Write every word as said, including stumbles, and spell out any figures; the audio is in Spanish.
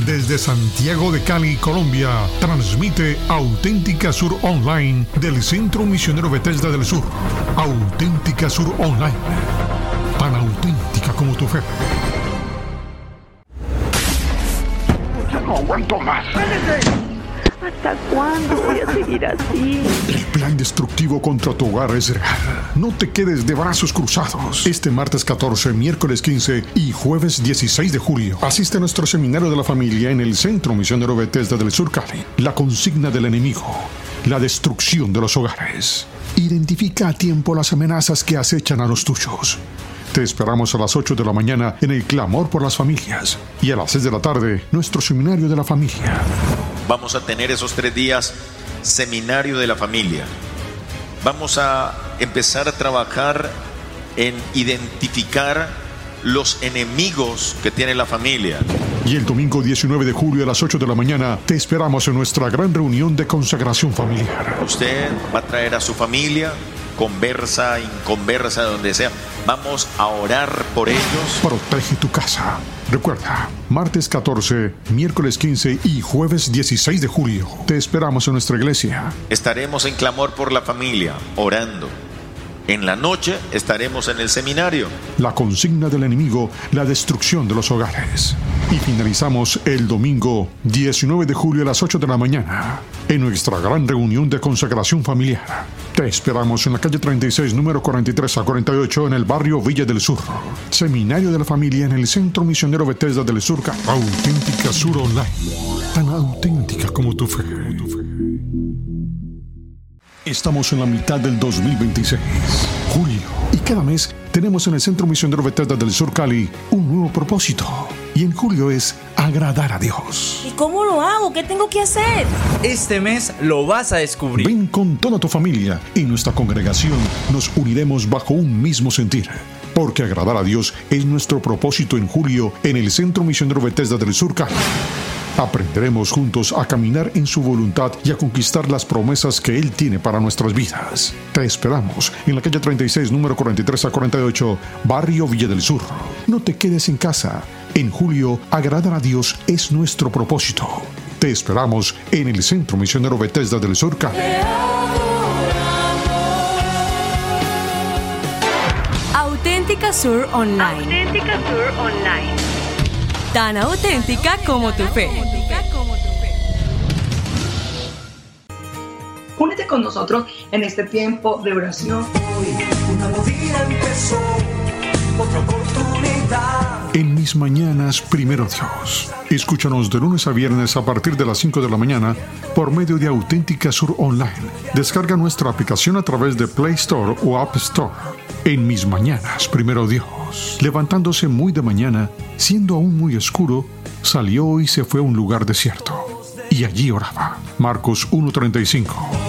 Desde Santiago de Cali, Colombia, transmite Auténtica Sur Online del Centro Misionero Bethesda del Sur. Auténtica Sur Online, tan auténtica como tu fe. Ya no aguanto más. ¿Hasta cuándo voy a seguir así? El plan destructivo contra tu hogar es real. No te quedes de brazos cruzados. Este martes catorce, miércoles quince y jueves dieciséis de julio, asiste a nuestro seminario de la familia en el Centro Misionero Bethesda del Sur Cali. La consigna del enemigo: la destrucción de los hogares. Identifica a tiempo las amenazas que acechan a los tuyos. Te esperamos a las ocho de la mañana en el Clamor por las Familias y a las seis de la tarde, nuestro Seminario de la Familia. Vamos a tener esos tres días Seminario de la Familia. Vamos a empezar a trabajar en identificar los enemigos que tiene la familia. Y el domingo diecinueve de julio a las ocho de la mañana te esperamos en nuestra gran reunión de consagración familiar. Usted va a traer a su familia, conversa, inconversa, donde sea. Vamos a orar por ellos. Protege tu casa. Recuerda, martes catorce, miércoles quince y jueves dieciséis de julio. Te esperamos en nuestra iglesia. Estaremos en clamor por la familia, orando. En la noche estaremos en el seminario. La consigna del enemigo: la destrucción de los hogares. Y finalizamos el domingo diecinueve de julio a las ocho de la mañana en nuestra gran reunión de consagración familiar. Te esperamos en la calle treinta y seis, número cuarenta y tres a cuarenta y ocho, en el barrio Villa del Sur. Seminario de la Familia en el Centro Misionero Bethesda del Sur. Auténtica Sur Online, tan auténtica como tu fe. Estamos en la mitad del dos mil veintiséis, julio, y cada mes tenemos en el Centro Misionero Bethesda del Sur Cali un nuevo propósito. Y en julio es agradar a Dios. ¿Y cómo lo hago? ¿Qué tengo que hacer? Este mes lo vas a descubrir. Ven con toda tu familia. En nuestra congregación nos uniremos bajo un mismo sentir, porque agradar a Dios es nuestro propósito en julio en el Centro Misionero Bethesda del Sur Cali. Aprenderemos juntos a caminar en su voluntad y a conquistar las promesas que Él tiene para nuestras vidas. Te esperamos en la calle treinta y seis, número cuarenta y tres a cuarenta y ocho, barrio Villa del Sur. No te quedes en casa. En julio, agradar a Dios es nuestro propósito. Te esperamos en el Centro Misionero Bethesda del Sur Cali. Auténtica Sur Online. Auténtica Sur Online. Tan auténtica como tu fe. Únete con nosotros en este tiempo de oración. Hoy un nuevo día empezó, otra oportunidad. En mis mañanas, primero Dios. Escúchanos de lunes a viernes a partir de las cinco de la mañana por medio de Auténtica Sur Online. Descarga nuestra aplicación a través de Play Store o App Store. En mis mañanas, primero Dios. Levantándose muy de mañana, siendo aún muy oscuro, salió y se fue a un lugar desierto. Y allí oraba. Marcos uno treinta y cinco.